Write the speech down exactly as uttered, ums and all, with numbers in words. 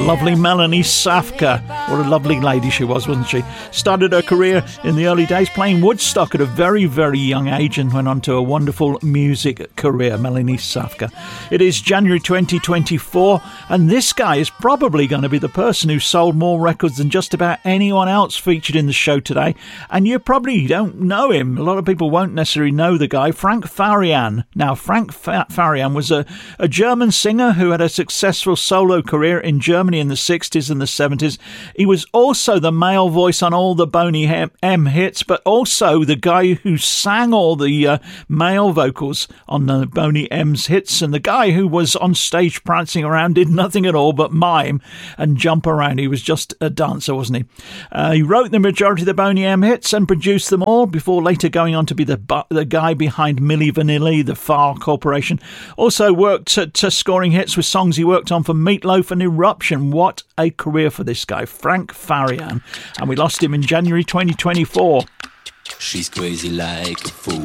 lovely Melanie Safka. What a lovely lady she was, wasn't she? Started her career in the early days playing Woodstock at a very, very young age and went on to a wonderful music career, Melanie Safka. It is January twenty twenty-four, and this guy is probably going to be the person who sold more records than just about anyone else featured in the show today. And you probably don't know him. A lot of people won't necessarily know the guy, Frank Farian. Now, Frank Farian was a, a German singer who had a successful solo career in Germany in the sixties and the seventies. He was also the male voice on all the Boney M hits, but also the guy who sang all the uh, male vocals on the Boney M's hits, and the guy who was on stage prancing around, did nothing at all but mime and jump around. He was just a dancer, wasn't he? Uh, he wrote the majority of the Boney M hits and produced them all before later going on to be the, the guy behind Milli Vanilli, the Far Corporation. Also worked at uh, scoring hits with songs he worked on for Meatloaf and Eruption. What a career for this guy, Frank Farian. And we lost him in January twenty twenty-four. She's crazy like a fool.